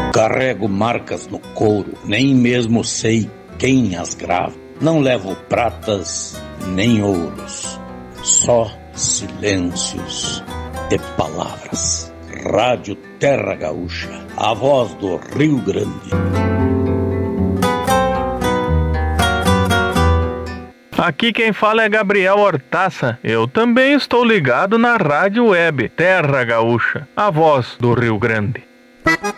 Carrego marcas no couro, nem mesmo sei quem as grava. Não levo pratas nem ouros, só silêncios de palavras. Rádio Terra Gaúcha, a voz do Rio Grande. Aqui quem fala é Gabriel Hortaça. Eu também estou ligado na Rádio Web Terra Gaúcha, a voz do Rio Grande.